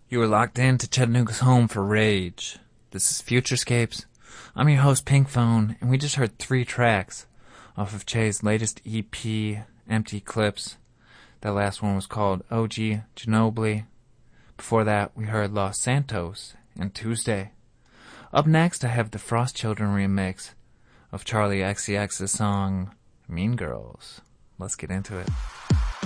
You are locked in to Chattanooga's home for Rage. This is Futurescapes. I'm your host, Pinkphone, and we just heard 3 tracks off of Che's latest EP, Empty Clips. That last one was called OG Ginobili. Before that, we heard Los Santos and Tuesday. Up next, I have the Frost Children remix of Charlie XCX's song Mean Girls. Let's get into it.